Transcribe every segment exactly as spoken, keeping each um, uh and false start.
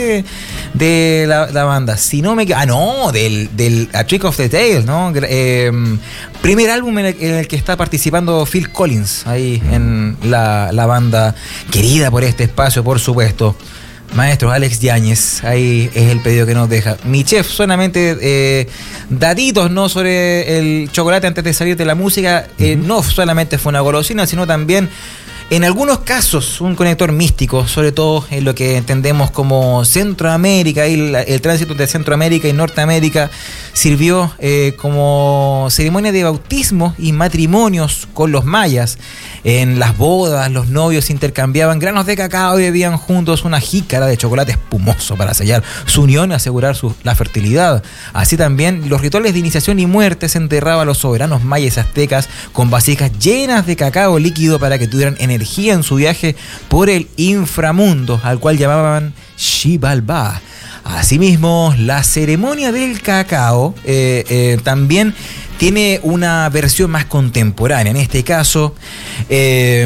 de, de la, la banda? Si no me Ah, no, del, del A Trick of the Tail, ¿no? Eh, primer álbum en el, en el que está participando Phil Collins, ahí en la, la banda querida por este espacio, por supuesto. Maestro Alex Yáñez, ahí es el pedido que nos deja. Mi chef, solamente eh, datitos, ¿no?, sobre el chocolate antes de salir de la música. Eh, uh-huh. No solamente fue una golosina, sino también, en algunos casos, un conector místico, sobre todo en lo que entendemos como Centroamérica, y el, el tránsito de Centroamérica y Norteamérica sirvió eh, como ceremonia de bautismo y matrimonios con los mayas. En las bodas, los novios intercambiaban granos de cacao y bebían juntos una jícara de chocolate espumoso para sellar su unión y asegurar su, la fertilidad. Así también, los rituales de iniciación y muerte se enterraban a los soberanos mayas aztecas con vasijas llenas de cacao líquido para que tuvieran energía en su viaje por el inframundo, al cual llamaban Xibalbá. Asimismo, la ceremonia del cacao eh, eh, también tiene una versión más contemporánea. En este caso, eh,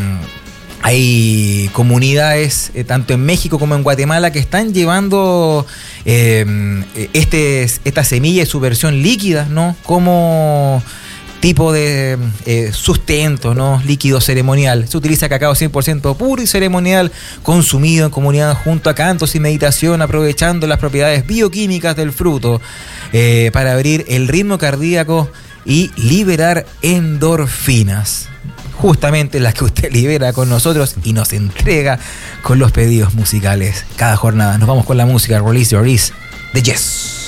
hay comunidades, eh, tanto en México como en Guatemala, que están llevando eh, este, esta semilla y su versión líquida, ¿no?, como tipo de eh, sustento, ¿no?, líquido ceremonial. Se utiliza cacao cien por ciento puro y ceremonial, consumido en comunidad junto a cantos y meditación, aprovechando las propiedades bioquímicas del fruto eh, para abrir el ritmo cardíaco y liberar endorfinas. Justamente las que usted libera con nosotros y nos entrega con los pedidos musicales cada jornada. Nos vamos con la música. Release Your Ease de Yes.